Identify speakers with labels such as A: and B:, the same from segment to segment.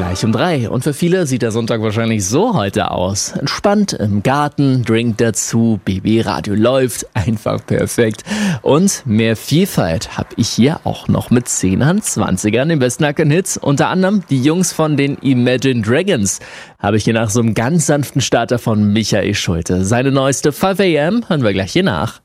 A: gleich um 3. Und für viele sieht der Sonntag wahrscheinlich so heute aus. Entspannt im Garten, Drink dazu, BB-Radio läuft, einfach perfekt. Und mehr Vielfalt habe ich hier auch noch mit 10ern, 20ern, den besten Hits. Unter anderem die Jungs von den Imagine Dragons. Habe ich hier nach so einem ganz sanften Starter von Michael Schulte. Seine neueste 5 AM hören wir gleich hier nach.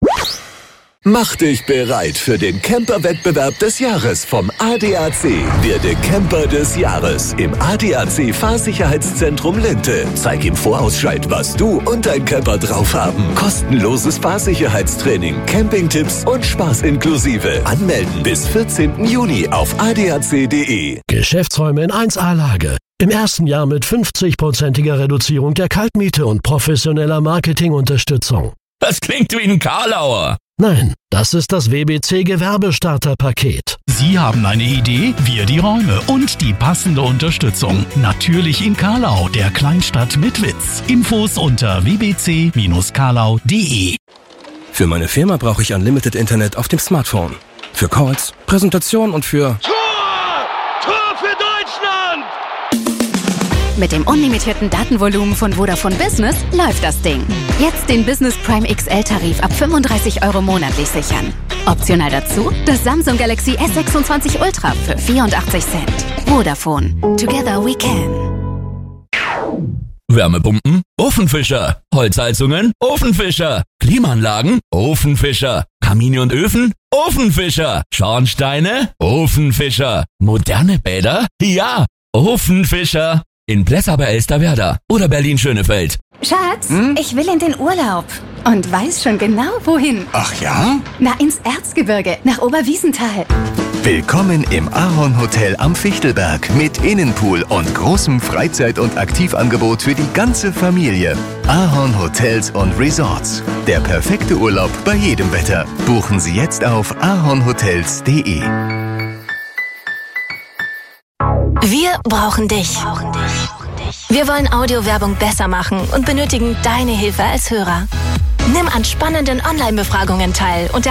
B: Mach dich bereit für den Camper-Wettbewerb des Jahres vom ADAC. Werde Camper des Jahres im ADAC Fahrsicherheitszentrum Linte. Zeig im Vorausscheid, was du und dein Camper drauf haben. Kostenloses Fahrsicherheitstraining, Campingtipps und Spaß inklusive. Anmelden bis 14. Juni auf adac.de.
C: Geschäftsräume in 1A-Lage. Im ersten Jahr mit 50%iger Reduzierung der Kaltmiete und professioneller Marketingunterstützung.
D: Das klingt wie ein Karlauer.
C: Nein, das ist das WBC Gewerbestarterpaket.
E: Sie haben eine Idee, wir die Räume und die passende Unterstützung. Natürlich in Karlau, der Kleinstadt mit Witz. Infos unter wbc-karlau.de.
F: Für meine Firma brauche ich Unlimited Internet auf dem Smartphone. Für Calls, Präsentation und für...
G: Tor! Tor für Deutschland!
H: Mit dem unlimitierten Datenvolumen von Vodafone Business läuft das Ding. Jetzt den Business Prime XL-Tarif ab 35 € monatlich sichern. Optional dazu das Samsung Galaxy S26 Ultra für 84 Cent. Vodafone. Together we can.
D: Wärmepumpen? Ofenfischer. Holzheizungen? Ofenfischer. Klimaanlagen? Ofenfischer. Kamine und Öfen? Ofenfischer. Schornsteine? Ofenfischer. Moderne Bäder? Ja, Ofenfischer. In Plessa bei Elsterwerda oder Berlin-Schönefeld.
H: Schatz, ich will in den Urlaub. Und weiß schon genau, wohin.
B: Ach ja?
H: Na, ins Erzgebirge, nach Oberwiesenthal.
B: Willkommen im Ahorn Hotel am Fichtelberg mit Innenpool und großem Freizeit- und Aktivangebot für die ganze Familie. Ahorn Hotels und Resorts. Der perfekte Urlaub bei jedem Wetter. Buchen Sie jetzt auf ahornhotels.de.
I: Wir brauchen dich. Wir wollen Audiowerbung besser machen und benötigen deine Hilfe als Hörer. Nimm an spannenden Online-Befragungen teil und